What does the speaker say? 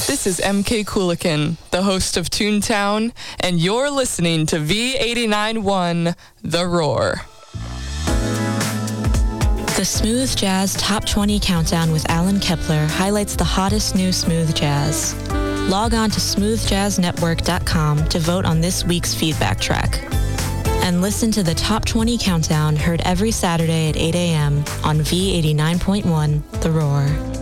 This is MK Coolican, the host of Toontown, and you're listening to V89.1 The Roar. The Smooth Jazz Top 20 Countdown with Alan Kepler highlights the hottest new smooth jazz. Log on to smoothjazznetwork.com to vote on this week's feedback track. And listen to the Top 20 Countdown heard every Saturday at 8 a.m. on V89.1 The Roar.